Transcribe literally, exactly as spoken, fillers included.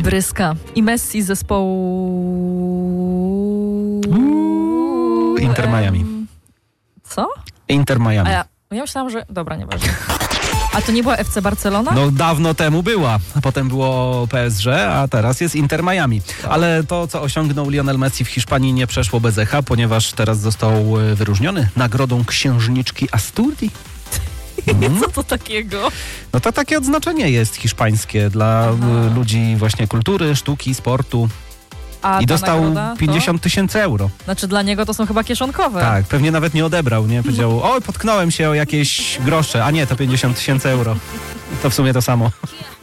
Bryska i Messi z zespołu... Uuu, Inter Miami. Co? Inter Miami. A ja, ja myślałam, że... Dobra, nieważne. A to nie była F C Barcelona? No dawno temu była, a potem było P S G, a teraz jest Inter Miami. Ale to, co osiągnął Lionel Messi w Hiszpanii, nie przeszło bez echa, ponieważ teraz został wyróżniony nagrodą księżniczki Asturii. Mm. Co to takiego? No to takie odznaczenie jest hiszpańskie dla Aha. ludzi właśnie kultury, sztuki, sportu. A I dostał nagroda, pięćdziesiąt tysięcy euro. Znaczy dla niego to są chyba kieszonkowe. Tak, pewnie nawet nie odebrał, nie? Powiedział, oj, potknąłem się o jakieś grosze, a nie, to pięćdziesiąt tysięcy euro. To w sumie to samo.